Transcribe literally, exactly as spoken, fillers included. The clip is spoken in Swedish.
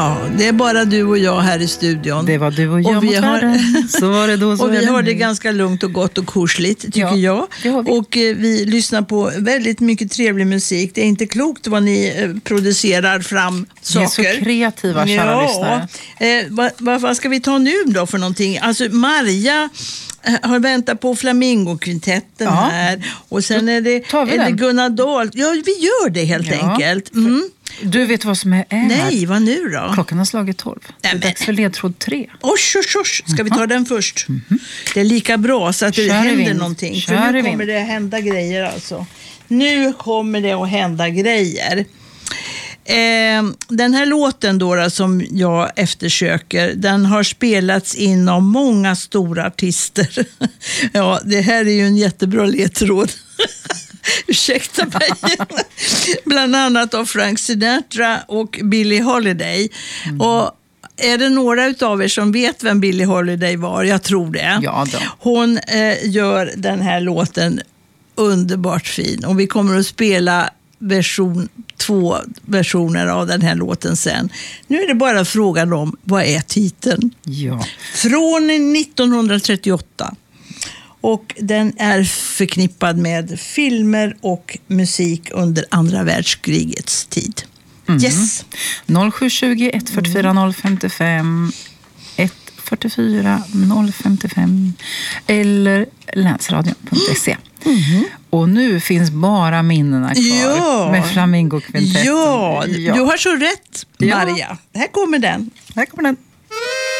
Ja, det är bara du och jag här i studion. Det var du och jag och mot har, världen. Så var det då, så och vi har det nu. ganska lugnt och gott och korsligt, tycker ja, jag. Det har vi. Och eh, vi lyssnar på väldigt mycket trevlig musik. Det är inte klokt vad ni eh, producerar fram saker. Ni är så kreativa, kära ja. lyssnare. Eh, vad, vad, vad ska vi ta nu då för någonting? Alltså Maria har väntat på Flamingokvintetten ja. här. Och sen är det, är det Gunnar Dahl. Ja, vi gör det helt ja. enkelt. Mm. Du vet vad som är här? Nej, vad nu då? Klockan har slagit tolv. Det är dags för ledtråd tre. Osh, osh, osh. Ska vi ta den först? Mm-hmm. Det är lika bra så att det Kör händer vind. någonting. Kör för nu vind. kommer det att hända grejer alltså. Nu kommer det att hända grejer. Eh, den här låten då, då som jag eftersöker, den har spelats in av många stora artister. Ja, det här är ju en jättebra ledtråd. Ursäkta mig. Bland annat av Frank Sinatra och Billie Holiday. Mm. Och är det några utav er som vet vem Billie Holiday var? Jag tror det. Ja då. Hon eh, gör den här låten underbart fin. Och vi kommer att spela version, två versioner av den här låten sen. Nu är det bara frågan om, vad är titeln? Ja. Från nittonhundratrettioåtta. Och den är förknippad med filmer och musik under andra världskrigets tid. Mm. Yes. noll sju tjugo, ett fyrtiofyra, noll femtiofem, ett fyrtiofyra, noll femtiofem eller länsradion punkt se. Mm. Och nu finns bara minnena kvar ja. med Flamingokvintetten. Ja, ja, du har så rätt, Maria. Ja. Här kommer den. Här kommer den.